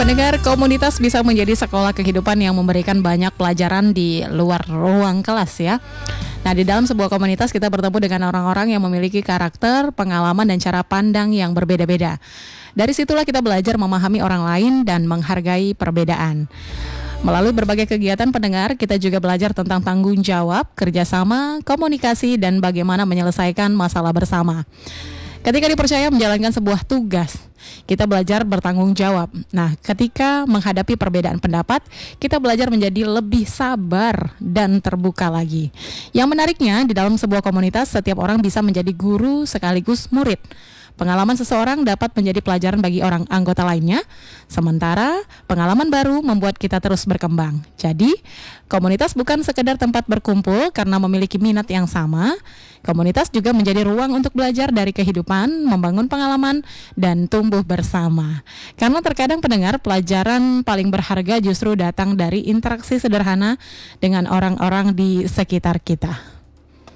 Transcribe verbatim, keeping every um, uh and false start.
Pendengar, komunitas bisa menjadi sekolah kehidupan yang memberikan banyak pelajaran di luar ruang kelas ya. Nah, di dalam sebuah komunitas kita bertemu dengan orang-orang yang memiliki karakter, pengalaman, dan cara pandang yang berbeda-beda. Dari situlah kita belajar memahami orang lain dan menghargai perbedaan. Melalui berbagai kegiatan pendengar, kita juga belajar tentang tanggung jawab, kerjasama, komunikasi, dan bagaimana menyelesaikan masalah bersama. Ketika dipercaya menjalankan sebuah tugas, kita belajar bertanggung jawab. Nah, ketika menghadapi perbedaan pendapat, kita belajar menjadi lebih sabar dan terbuka lagi. Yang menariknya, di dalam sebuah komunitas, setiap orang bisa menjadi guru sekaligus murid. Pengalaman seseorang dapat menjadi pelajaran bagi orang anggota lainnya, sementara pengalaman baru membuat kita terus berkembang. Jadi, komunitas bukan sekedar tempat berkumpul karena memiliki minat yang sama. Komunitas juga menjadi ruang untuk belajar dari kehidupan, membangun pengalaman, dan tumbuh bersama. Karena terkadang pendengar, pelajaran paling berharga justru datang dari interaksi sederhana dengan orang-orang di sekitar kita.